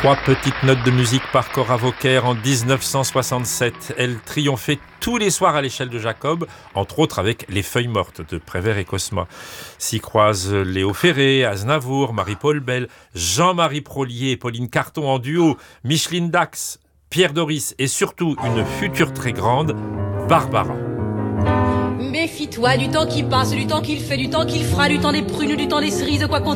Trois petites notes de musique par Cora Vauquer en 1967. Elle triomphait tous les soirs à l'échelle de Jacob, entre autres avec Les Feuilles mortes de Prévert et Cosma. S'y croisent Léo Ferré, Aznavour, Marie-Paul Bell, Jean-Marie Prolier et Pauline Carton en duo, Micheline Dax, Pierre Doris et surtout une future très grande, Barbara. Méfie-toi du temps qui passe, du temps qu'il fait, du temps qu'il fera, du temps des prunes, du temps des cerises, quoi qu'on